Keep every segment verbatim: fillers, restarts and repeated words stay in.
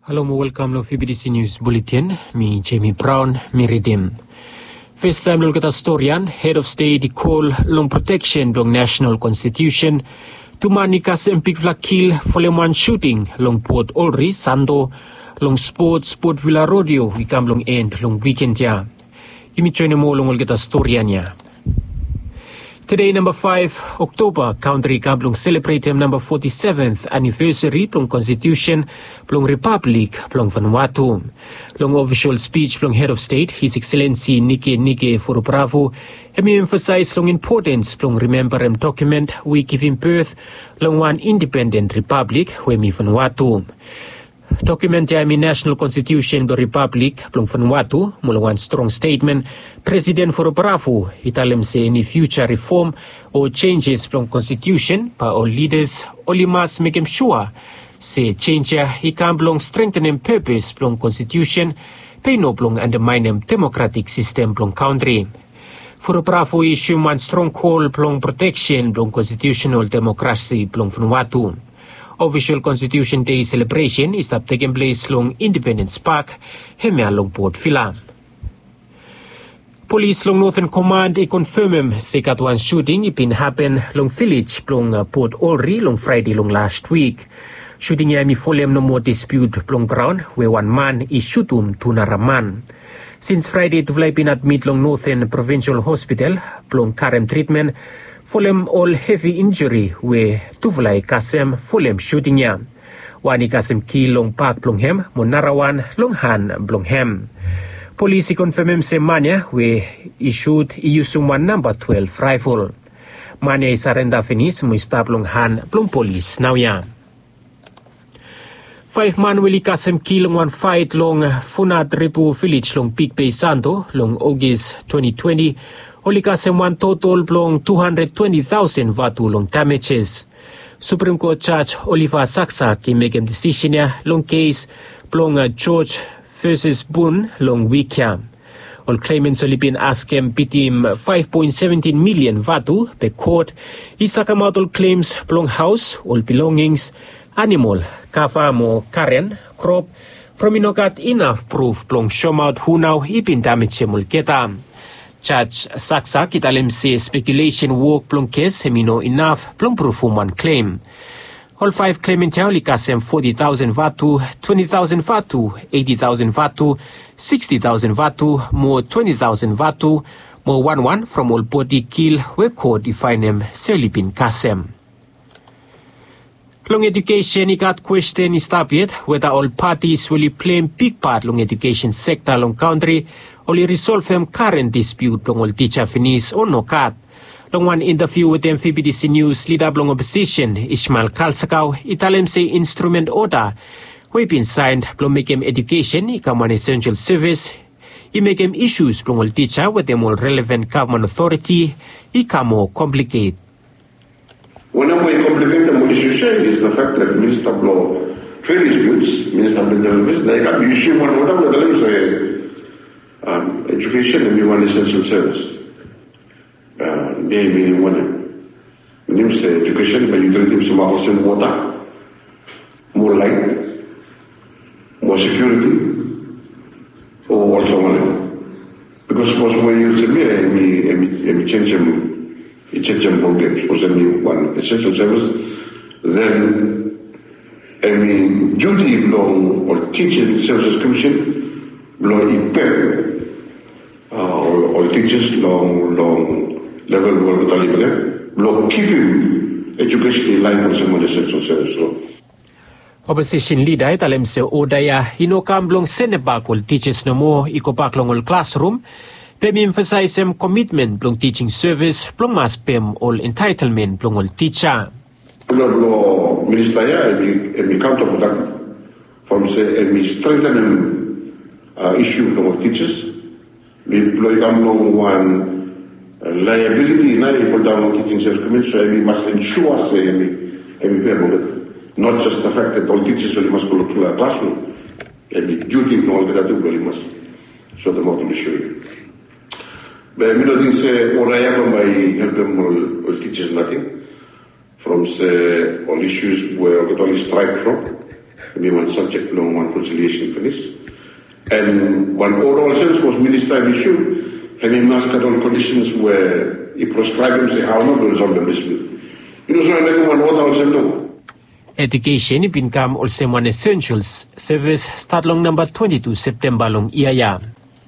Hello mo welcome lo F B D C News Bulletin. Mi Jamie Brown, mi redim. First time lo kita storian, Head of State call long protection dong National Constitution. Tumani kas empik vlakil foleman shooting long Port Olri, Sando, long sport, sport Villa Rodeo, wikam long end, long weekend ya. Imi choy mo long kita storian ya. Today, number five October, country kablong celebrate number forty-seventh anniversary plong Constitution plong Republic plong Vanuatu. Long official speech plong Head of State, His Excellency Nike Nike Forobravo, hemi emphasize long importance plong remember em document we give him birth long one independent republic wemi Vanuatu. Document ya mi National Constitution the Republic plong Vanuatu mula one strong statement President Forobravo italem se any future reform or changes plong Constitution pa all leaders only must make him sure se change ya ikam plong strengthen em purpose plong Constitution pay no plong undermine em democratic system plong country. Forobravo issue one strong call plong protection plong constitutional democracy plong Vanuatu. Official Constitution Day celebration is up taking place long Independence Park, hemia long Port Vila. Police long Northern Command i confirm se kat one shooting ipin happen long village plong Port Olri long Friday long last week. Shooting ya mi folem no more dispute plong ground where one man is shutum tunaraman. Since Friday to fly pin admit long Northern Provincial Hospital plong Karem treatment. Folem all heavy injury we tuvlai kasem folem shooting ya. Wani kasem ki long park plonghem monarawan longhan blonghem. Police confirm se mania we issued iusum one number twelve rifle. Mania isarenda finis mo stop longhan plong police now ya. Five man will kasem ki long one fight long Funat Ripu village long Big Bay Santo long August twenty twenty. Oli kasem one total plong two hundred twenty thousand vatu long damages. Supreme Court Judge Oliver Saksa ki make a decision ya long case plong uh, George versus Boone long week ya. All claimants only been asked him bitim five point one seven million vatu per court. Isakam out all claims plong house, all belongings, animal, kafa mo karen, crop, from inokat enough proof plong show out who now ipin damage mul keta. Judge Saksa kitalem se speculation work plong case hemino enough plong proof one claim. All five claimants only kasem forty thousand vatu, twenty thousand vatu, eighty thousand vatu, sixty thousand vatu, more twenty thousand vatu, more one one from all body kill we court define them selipin kasem. Long education ikat question is tapiet whether all parties will play a big part long education sector long country only resolve them current dispute long all teacher finis or no cut. Long one interview with M F B D C News leader long opposition Ishmael Kalsakau italem say instrument order we been signed long make him education ikam one essential service I make him issues long all teacher with them all relevant government authority ikam more complicate. One of my complicated modification is the fact that Minister of Law Trade Disputes, Minister of Internal Affairs, like I'm issue one order with the say um, education and one essential service. Uh, maybe one name say education, but you tell them some also water, more light, more security, or also one. Because suppose when you say me, I me change them. It's a jump games was only one essential service. Then, I mean, duty long or teaching services commission long impair uh, or, or teachers long long level work totally long keeping education in line with some of the essential services. So. Opposition leader italem se odaya inokam long senebakol teachers no more ikopak long all classroom. Pem emphasize em commitment plong teaching service plong mas pem all entitlement plong all teacher. Lo minister ya emi emi counterproductive from say emi strengthen uh, issue plong teachers. We employ come long one uh, liability na for down teaching service commission so we must ensure say emi emi pem not just the fact that all teachers will must go to a classroom. Emi duty no all that do really must so the more to issue. But I mean, say, oraya by help them all, all teachers nothing from say all issues where we only strike from. kami one subject long one conciliation for this. And one oral sense was minister issue, having mastered on conditions where he prescribed him say how not to resolve the dispute. You know, so I like one oral sense no. Education become also one essentials service start long number twenty-two September long iaya.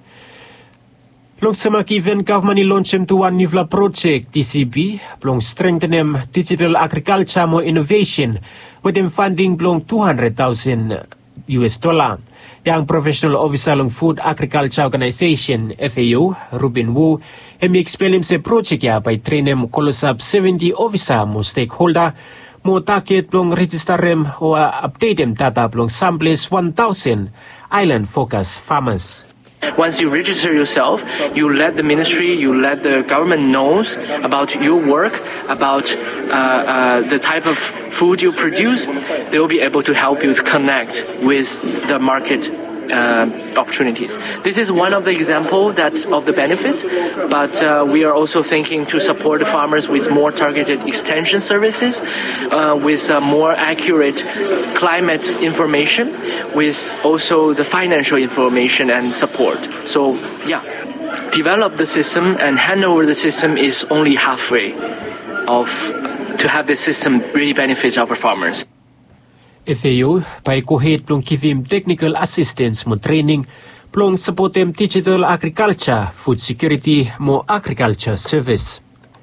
Long semak event government launch him to one nivla project D C B long strengthen him digital agriculture more innovation with them funding long two hundred thousand U S dollar. Yang professional officer long Food Agriculture Organization F A O Ruben Wu hemi explain him se project ya by train him kolosab seventy officer mo stakeholder mo target long register him or update him data long samples one thousand island focus farmers. Once you register yourself, you let the ministry, you let the government knows about your work, about uh, uh, the type of food you produce. They will be able to help you to connect with the market uh, opportunities. This is one of the example that of the benefits, but uh, we are also thinking to support the farmers with more targeted extension services, uh, with uh, more accurate climate information, with also the financial information and support. So, yeah, develop the system and hand over the system is only halfway of to have the system really benefit our farmers. F A O by kuhit plong give him technical assistance mo training plong support him digital agriculture, food security mo agriculture service.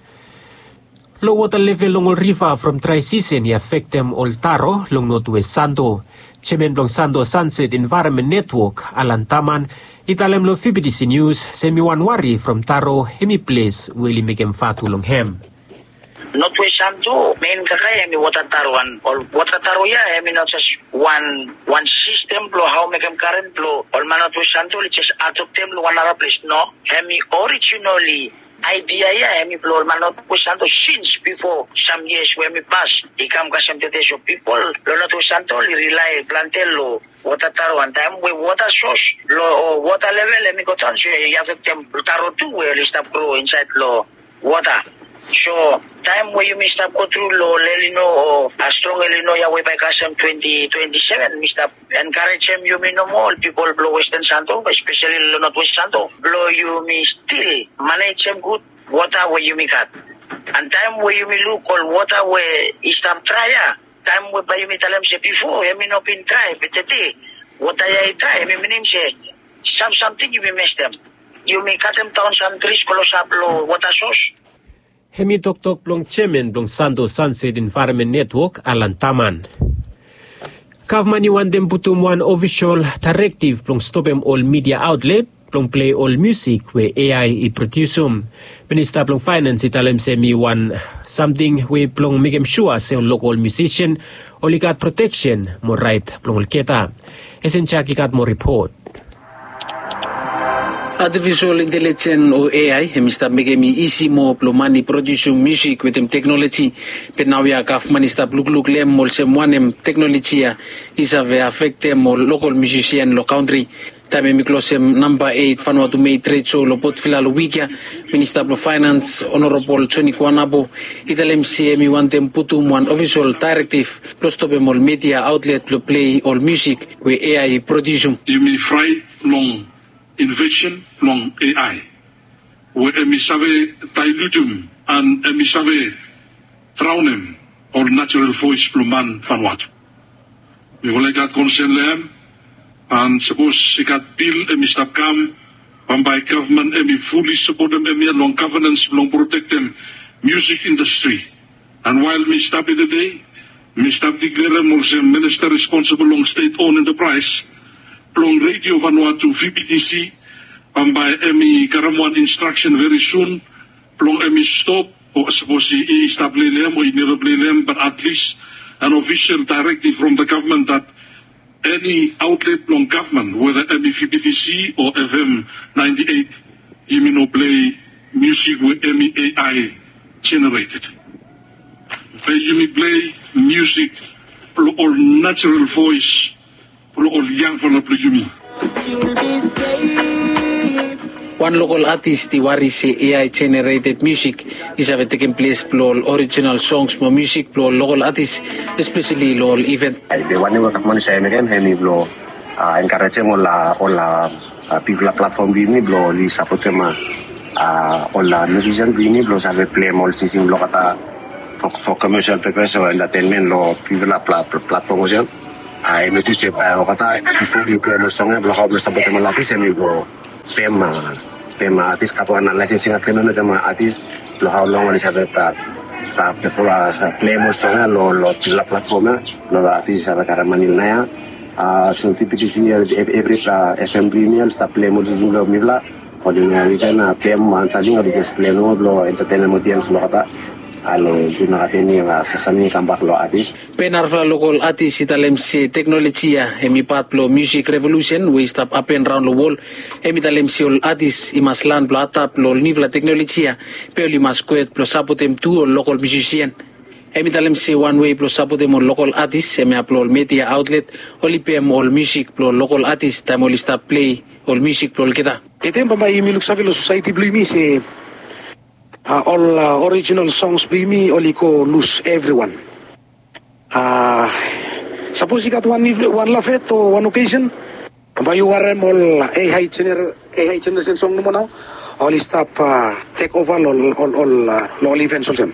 Low water level long river from dry season affect them all Taro long northwest Sando. Chairman long Sando Sunset Environment Network Alan Taman italem lo F B D C News semi one wari from Taro hemi place Willie Mekem Fatu long hem. Northwest Sando main kakaya mi water taruan or water taro ya I mean not just one one system blow how make them current blow or man Northwest Sando it's just out of them one other place no hemi originally idea ya hemi blow man Northwest Sando since before some years when we pass ikam ka some of people lo Northwest Sando rely plantello water taro and time we water source lo water level hemi go down so you have them taro too where stop grow inside lo water. So, time where you missed up go through low Lelino or a strong Lelino Yahweh by Kasam twenty twenty-seven, missed up encourage him, you mean no more people blow Western Santo, especially not West Santo, blow you me still manage him good water where you me cut. And time where you me look all water where is tam try, time where by you me tell him say before, I mean not been try, but today, what I try, I mean say, some something you may miss them. You may cut them down some trees, colossal blow water source. Hemi tok tok plong chairman plong Sando Sunset Environment Network Alan Taman. Kavmani wan dem putum one official directive plong stop em all media outlet plong play all music where A I i produceum. Minister plong finance italem semi one something we plong make em sure se local musician olikat protection mo right plong keta. Esen chakikat mo report. Artificial intelligence or A I, hemista megemi easy mo plomani producing music with them technology. But now we are government stop look look lem mol sem one technology is have affect them or local musician lo country. Time mi close number eight Vanuatu May trade show lo pot fila lo wikia Minister of Finance Honorable Choni Kwanabo italem C M want them putum one official directive plus to all media outlet to play all music with A I production. You may fry long invention long A I where emisave dilutum and emisave traunem or natural voice pluman Vanuatu. We will get consent them and suppose she got bill emistap kam by government emi fully support them emi long governance long protect them music industry. And while me stop it today, me stop declare also minister responsible long state owned enterprise long radio Vanuatu V P T C and by emi karamuan instruction very soon long emi stop or suppose he establish them or he never play them, but at least an official directive from the government that any outlet long government, whether emi V P T C or F M ninety-eight, you may not play music with emi A I generated. You may play music or natural voice or young for the you One local artist tiwari si A I generated music is have taken place below original songs mo music below local artists, especially local event. The one who come on say again, he below encourage mo la ola people platform bini below li support ma ola musician bini below have play mo sing below kata for for commercial purpose or entertainment lo people platform mo siya. Ay me tu cepa kata before you play mo song below how support mo la artist ni below tema tema artis kapo analysis singa kena tema artis lo how long wali sabe pa pa before play mo song lo lo la platform lo artis sabe cara manilna ya so P P T C every F M premium sta play mo jingo mila ordinary kana play mo ansaling odi play mo lo entertainment audience lo kata alo dunakateni nga sasani kambak lo artis Penar fra local artist italem si teknolohiya emi patlo music revolution we stop up and round the wall emi talem si ol artist imaslan plo atap lo nivla teknolohiya peoli masquet plo sapotem tu local musician emi talem si one way plo sapotem local artist emi upload media outlet oli pem all music plo local artist time oli stop play all music plo kita tetempa ba imiluk sa velo society blue mi se Uh, all uh, original songs by me only ko lose everyone. Uh, suppose you got one one lafet or one occasion, but you are all A I general A I generation song no now. All stop uh, take over all all all uh, all events also.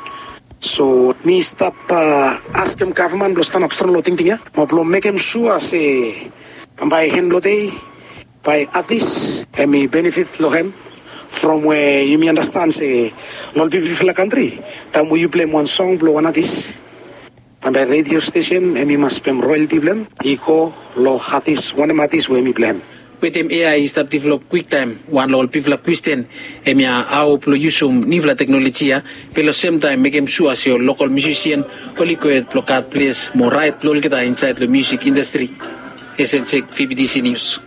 So me stop uh, ask them government to stand up strong lo ting ting ya. Mau make them sure say by hand lo day by artists and me benefit lo hem. From where you may understand, say, all people in the country, time you play one song, blow one artist, and by radio station, and you must pay royalty blame, eco, low artist, one artist, where me blame. With them A I start develop quick time, one all people question, and ya how plo usum nivla teknolohiya, pero same time make them sure as your local musician, only coed blockad place more right, lol kita inside the music industry. S N C P P T C News.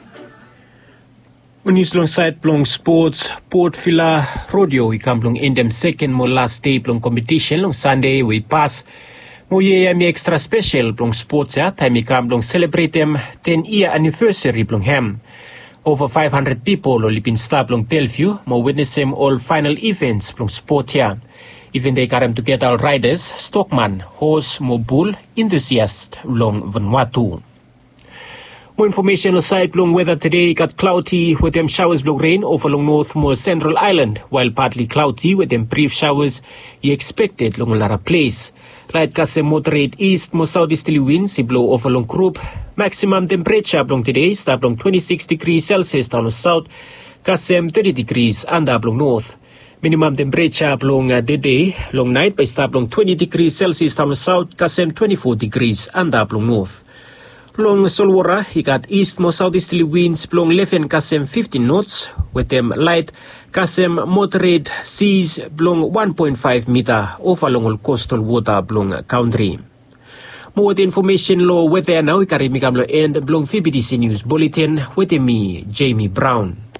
Unis long side plong sports Port Vila Rodeo ikam plong endem second mo last day plong competition long Sunday we pass mo ye mi extra special plong sports ya time ikam plong celebrate them ten year anniversary plong hem over five hundred people lo lipin sta plong Bellevue mo witness them all final events plong sport ya even they karam together riders stockman horse mo bull enthusiast long Vanuatu. More information on side long weather today got cloudy with them showers blow rain over along north more central island while partly cloudy with them brief showers you expected long Lara place. Light kasi moderate east more southeasterly winds blow over along group. Maximum temperature long today start long twenty-six degrees Celsius down south kasi thirty degrees under long north. Minimum temperature long uh, the day long night by start long twenty degrees Celsius down south kasi twenty-four degrees under long north. Long Solwara, he got east more southeasterly winds blowing eleven kasem fifteen knots with them light kasem moderate seas blowing one point five meter over along coastal water blowing country. More information low weather now, we carry me end blowing P P T C News Bulletin with me, Jamie Brown.